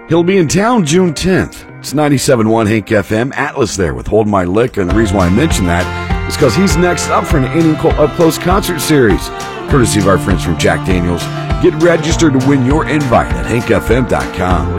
He'll be in town June 10th. It's 97.1 Hank FM, Atlas there with Hold My Lick. And the reason why I mention that is because he's next up for an Indian Up Close concert series, courtesy of our friends from Jack Daniels. Get registered to win your invite at hankfm.com.